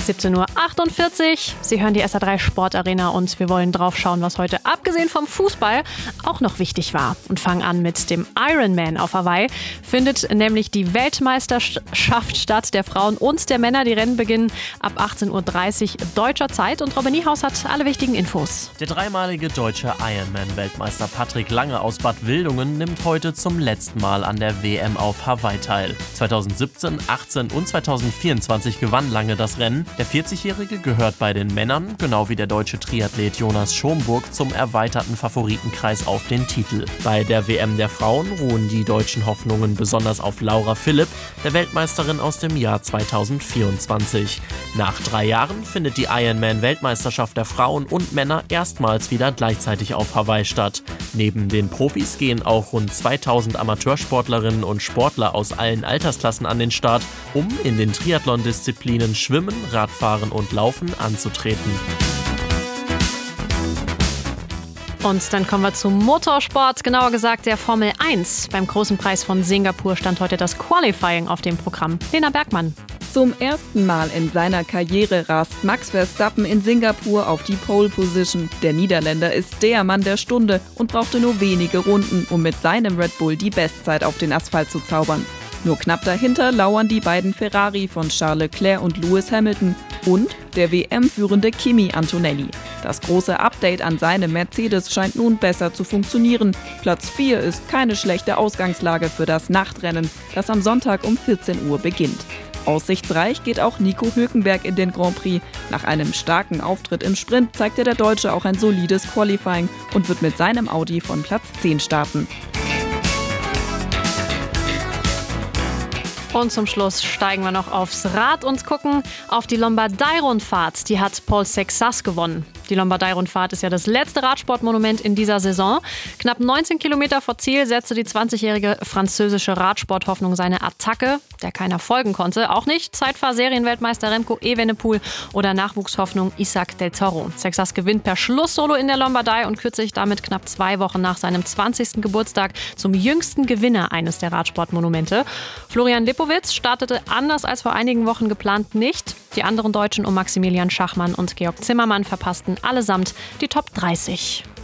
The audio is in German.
17:48 Uhr. Sie hören die SA3 Sportarena und wir wollen drauf schauen, was heute abgesehen vom Fußball auch noch wichtig war. Und fangen an mit dem Ironman auf Hawaii. Findet nämlich die Weltmeisterschaft statt der Frauen und der Männer. Die Rennen beginnen ab 18:30 Uhr deutscher Zeit und Robin Niehaus hat alle wichtigen Infos. Der dreimalige deutsche Ironman-Weltmeister Patrick Lange aus Bad Wildungen nimmt heute zum letzten Mal an der WM auf Hawaii teil. 2017, 18 und 2024 gewann Lange das Rennen. Der 40-Jährige gehört bei den Männern, genau wie der deutsche Triathlet Jonas Schomburg, zum erweiterten Favoritenkreis auf den Titel. Bei der WM der Frauen ruhen die deutschen Hoffnungen besonders auf Laura Philipp, der Weltmeisterin aus dem Jahr 2024. Nach 3 Jahren findet die Ironman-Weltmeisterschaft der Frauen und Männer erstmals wieder gleichzeitig auf Hawaii statt. Neben den Profis gehen auch rund 2000 Amateursportlerinnen und Sportler aus allen Altersklassen an den Start, um in den Triathlon-Disziplinen Schwimmen, Radfahren und Laufen anzutreten. Und dann kommen wir zum Motorsport, genauer gesagt der Formel 1. Beim großen Preis von Singapur stand heute das Qualifying auf dem Programm. Lena Bergmann. Zum ersten Mal in seiner Karriere rast Max Verstappen in Singapur auf die Pole Position. Der Niederländer ist der Mann der Stunde und brauchte nur wenige Runden, um mit seinem Red Bull die Bestzeit auf den Asphalt zu zaubern. Nur knapp dahinter lauern die beiden Ferrari von Charles Leclerc und Lewis Hamilton und der WM-führende Kimi Antonelli. Das große Update an seinem Mercedes scheint nun besser zu funktionieren. Platz 4 ist keine schlechte Ausgangslage für das Nachtrennen, das am Sonntag um 14 Uhr beginnt. Aussichtsreich geht auch Nico Hülkenberg in den Grand Prix. Nach einem starken Auftritt im Sprint zeigte der Deutsche auch ein solides Qualifying und wird mit seinem Audi von Platz 10 starten. Und zum Schluss steigen wir noch aufs Rad und gucken auf die Lombardei-Rundfahrt. Die hat Paul Sexas gewonnen. Die Lombardei-Rundfahrt ist ja das letzte Radsportmonument in dieser Saison. Knapp 19 Kilometer vor Ziel setzte die 20-jährige französische Radsporthoffnung seine Attacke, der keiner folgen konnte. Auch nicht Zeitfahr-Serienweltmeister Remco Evenepoel oder Nachwuchshoffnung Isaac del Toro. Sexas gewinnt per Schlusssolo in der Lombardei und kürt sich damit knapp 2 Wochen nach seinem 20. Geburtstag zum jüngsten Gewinner eines der Radsportmonumente. Florian Lipowitz startete anders als vor einigen Wochen geplant nicht. Die anderen Deutschen um Maximilian Schachmann und Georg Zimmermann verpassten allesamt die Top 30.